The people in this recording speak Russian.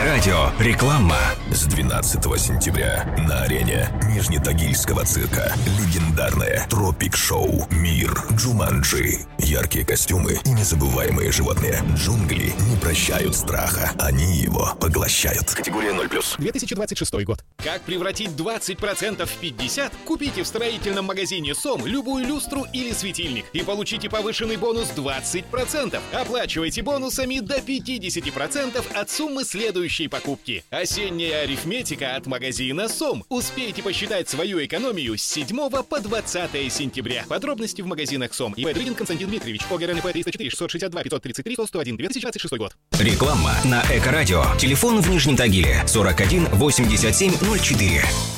Эко-радио. Реклама. С 12 сентября на арене Нижнетагильского цирка легендарное тропик-шоу «Мир Джуманджи». Яркие костюмы и незабываемые животные. Джунгли не прощают страха, они его поглощают. Категория 0+. 2026 год. Как превратить 20% в 50%? Купите в строительном магазине СОМ любую люстру или светильник и получите повышенный бонус 20%. Оплачивайте бонусами до 50% от суммы следующей покупки. Осенняя арифметика от магазина СОМ. Успейте посчитать свою экономию с 7 по 20 сентября. Подробности в магазинах СОМ. И. Дрыгин Константин Дмитриевич. ОГРНП 304 662 533 101 2026 год. Реклама на Эко-радио. Телефон в Нижнем Тагиле 41 87 04.